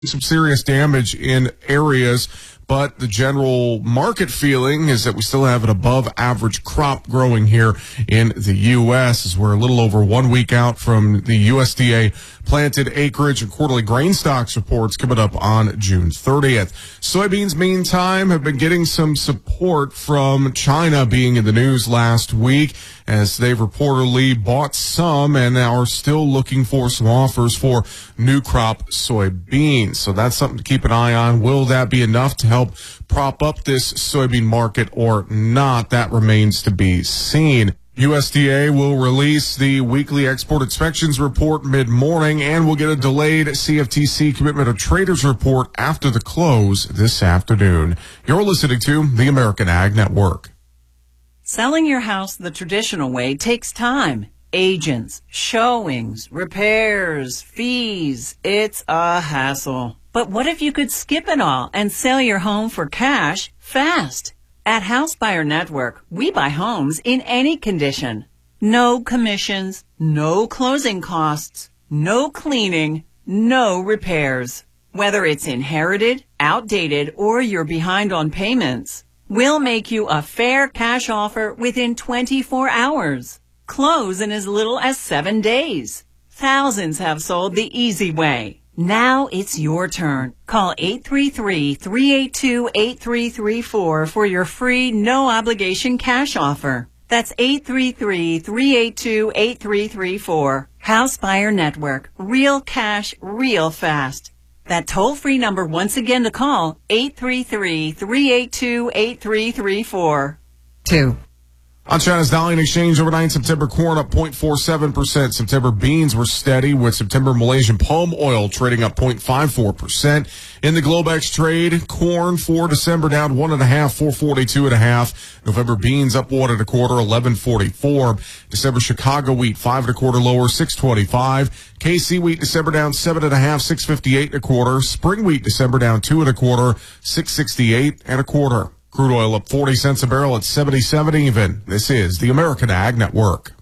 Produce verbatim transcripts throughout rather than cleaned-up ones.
some serious damage in areas, but the general market feeling is that we still have an above average crop growing here in the U S as we're a little over one week out from the U S D A planted acreage and quarterly grain stocks reports coming up on June thirtieth. Soybeans, meantime, have been getting some support from China being in the news last week as they've reportedly bought some and are still looking for some offers for new crop soybeans. So that's something to keep an eye on. Will that be enough to help prop up this soybean market or not? That remains to be seen. U S D A will release the weekly export inspections report mid-morning, and we'll get a delayed C F T C commitment of traders report after the close this afternoon. You're listening to the American Ag Network. Selling your house the traditional way takes time. Agents, showings, repairs, fees. It's a hassle. But what if you could skip it all and sell your home for cash fast? At House Buyer Network, we buy homes in any condition. No commissions, no closing costs, no cleaning, no repairs. Whether it's inherited, outdated, or you're behind on payments, we'll make you a fair cash offer within twenty-four hours. Close in as little as seven days. Thousands have sold the easy way. Now it's your turn. Call eight three three, three eight two, eight three three four for your free, no-obligation cash offer. That's eight three three, three eight two, eight three three four. House Buyer Network. Real cash, real fast. That toll-free number once again to call, eight three three, three eight two, eight three three four. Two. On China's Dalian Exchange overnight, September corn up zero point four seven percent. September beans were steady, with September Malaysian palm oil trading up zero point five four percent. In the Globex trade, corn for December down one and a half, four forty-two and a half. November beans up one and a quarter, eleven forty-four. December Chicago wheat five and a quarter lower, six twenty-five. K C wheat December down seven and a half, six fifty-eight and a quarter. Spring wheat December down two and a quarter, six sixty-eight and a quarter. Crude oil up forty cents a barrel at seventy-seven even. This is the American Ag Network.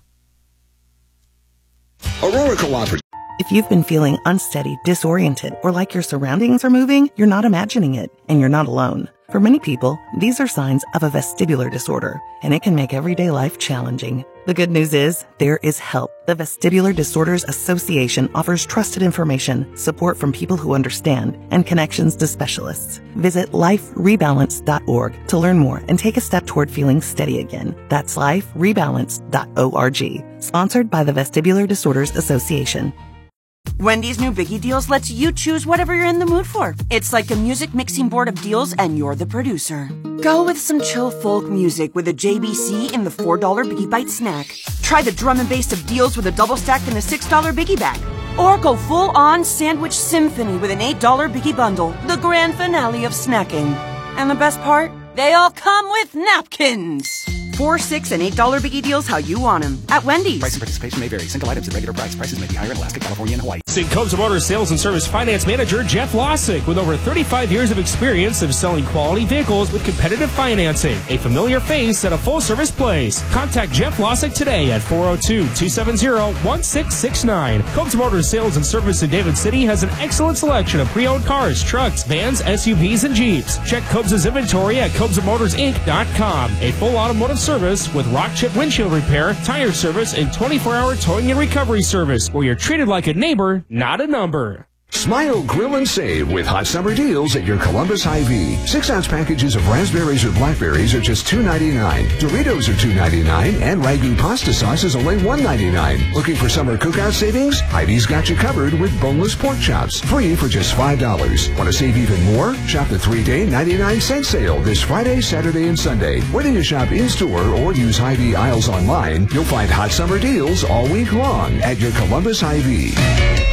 Aurora Cooperative. If you've been feeling unsteady, disoriented, or like your surroundings are moving, you're not imagining it, and you're not alone. For many people, these are signs of a vestibular disorder, and it can make everyday life challenging. The good news is, there is help. The Vestibular Disorders Association offers trusted information, support from people who understand, and connections to specialists. Visit life rebalance dot org to learn more and take a step toward feeling steady again. That's life rebalance dot org. Sponsored by the Vestibular Disorders Association. Wendy's new Biggie Deals lets you choose whatever you're in the mood for. It's like a music mixing board of deals, and you're the producer. Go with some chill folk music with a J B C in the four dollar Biggie Bite snack. Try the drum and bass of deals with a double stack in the six dollar Biggie Bag. Or go full-on sandwich symphony with an eight dollar Biggie Bundle, the grand finale of snacking. And the best part? They all come with napkins. Four, six, and eight dollar Biggie Deals how you want them at Wendy's. Price and participation may vary. Single items at regular price. Prices may be higher in Alaska, California, and Hawaii. Cobes Motors Sales and Service Finance Manager Jeff Lossick, with over thirty-five years of experience of selling quality vehicles with competitive financing. A familiar face at a full-service place. Contact Jeff Lossick today at four oh two, two seven zero, one six six nine. Cobes Motors Sales and Service in David City has an excellent selection of pre-owned cars, trucks, vans, S U Vs, and Jeeps. Check Cobes' inventory at Cobes Motors Inc dot com. A full automotive service with rock chip windshield repair, tire service, and twenty-four hour towing and recovery service, where you're treated like a neighbor, not a number. Smile, grill, and save with hot summer deals at your Columbus Hy-Vee. Six-ounce packages of raspberries or blackberries are just two ninety-nine. Doritos are two ninety-nine, and Ragu pasta sauce is only one ninety-nine. Looking for summer cookout savings? Hy-Vee's got you covered with boneless pork chops, free for just five dollars. Want to save even more? Shop the three-day ninety-nine cent sale this Friday, Saturday, and Sunday. Whether you shop in-store or use Hy-Vee aisles online, you'll find hot summer deals all week long at your Columbus Hy-Vee.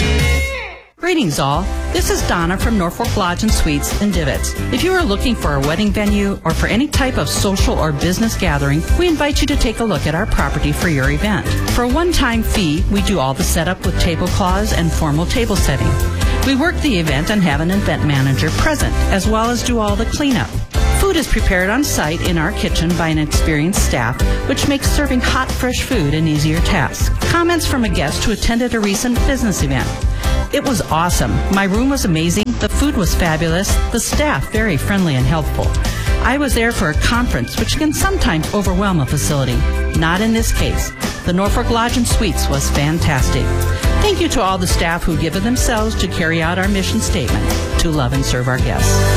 Greetings all. This is Donna from Norfolk Lodge and Suites in Divots. If you are looking for a wedding venue or for any type of social or business gathering, we invite you to take a look at our property for your event. For a one-time fee, we do all the setup with tablecloths and formal table setting. We work the event and have an event manager present, as well as do all the cleanup. Food is prepared on site in our kitchen by an experienced staff, which makes serving hot, fresh food an easier task. Comments from a guest who attended a recent business event. It was awesome. My room was amazing. The food was fabulous. The staff very friendly and helpful. I was there for a conference, which can sometimes overwhelm a facility. Not in this case. The Norfolk Lodge and Suites was fantastic. Thank you to all the staff who give of themselves to carry out our mission statement, to love and serve our guests.